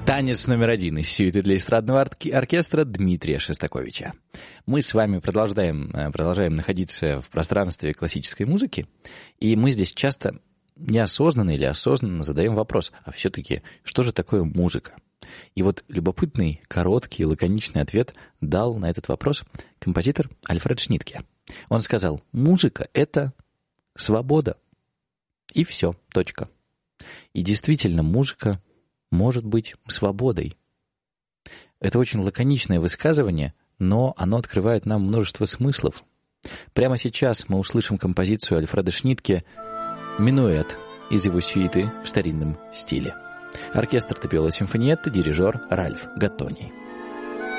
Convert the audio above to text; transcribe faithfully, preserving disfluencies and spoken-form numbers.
Танец номер один из сюиты для эстрадного оркестра Дмитрия Шостаковича. Мы с вами продолжаем, продолжаем находиться в пространстве классической музыки, и мы здесь часто неосознанно или осознанно задаем вопрос, а все-таки что же такое музыка? И вот любопытный, короткий, лаконичный ответ дал на этот вопрос композитор Альфред Шнитке. Он сказал: музыка — это свобода. И все, точка. И действительно, музыка может быть свободой. Это очень лаконичное высказывание, но оно открывает нам множество смыслов. Прямо сейчас мы услышим композицию Альфреда Шнитке «Минуэт» из его сюиты в старинном стиле. Оркестр Тапиола Симфониетта, дирижер Ральф Гаттони.